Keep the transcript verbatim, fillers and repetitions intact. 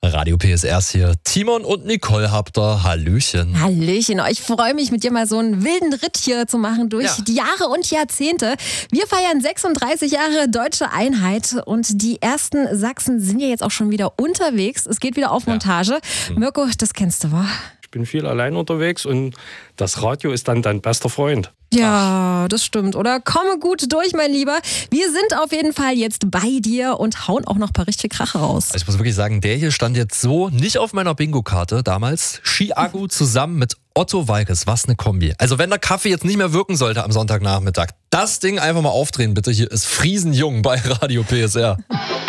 Radio P S R hier. Timon und Nicole habt ihr. Hallöchen. Hallöchen. Ich freue mich, mit dir mal so einen wilden Ritt hier zu machen durch Ja. die Jahre und Jahrzehnte. Wir feiern sechsunddreißig Jahre deutsche Einheit und die ersten Sachsen sind ja jetzt auch schon wieder unterwegs. Es geht wieder auf Montage. Mhm. Mirko, das kennst du, wa? Ich bin viel allein unterwegs und das Radio ist dann dein bester Freund. Ja, das stimmt, oder? Komme gut durch, mein Lieber. Wir sind auf jeden Fall jetzt bei dir und hauen auch noch ein paar richtige Krache raus. Also ich muss wirklich sagen, der hier stand jetzt so nicht auf meiner Bingo-Karte damals. Ski-Agu zusammen mit Otto Walkes. Was eine Kombi. Also wenn der Kaffee jetzt nicht mehr wirken sollte am Sonntagnachmittag, das Ding einfach mal aufdrehen, bitte. Hier ist Friesenjung bei Radio P S R.